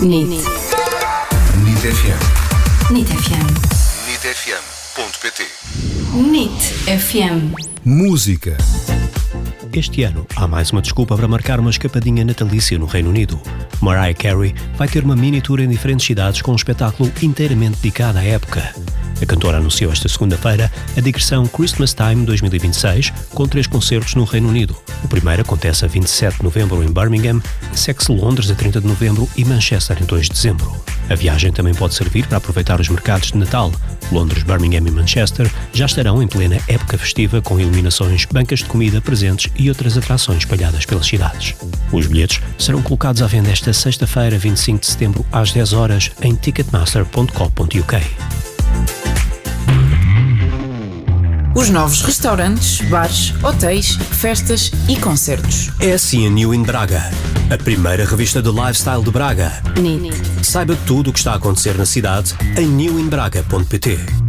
NIT. NIT FM. NIT FM. NITfm.pt. NIT FM. Música. Este ano, há mais uma desculpa para marcar uma escapadinha natalícia no Reino Unido. Mariah Carey vai ter uma mini tour em diferentes cidades com um espetáculo inteiramente dedicado à época. A cantora anunciou esta segunda-feira a digressão Christmas Time 2026, com 3 concertos no Reino Unido. O primeiro acontece a 27 de novembro em Birmingham, segue-se Londres a 30 de novembro e Manchester em 2 de dezembro. A viagem também pode servir para aproveitar os mercados de Natal. Londres, Birmingham e Manchester já estarão em plena época festiva, com iluminações, bancas de comida, presentes e outras atrações espalhadas pelas cidades. Os bilhetes serão colocados à venda esta sexta-feira, 25 de setembro, às 10 horas, em ticketmaster.co.uk. Os novos restaurantes, bares, hotéis, festas e concertos. É assim a New in Braga, a primeira revista de lifestyle de Braga. NIT. Saiba tudo o que está a acontecer na cidade em newinbraga.pt.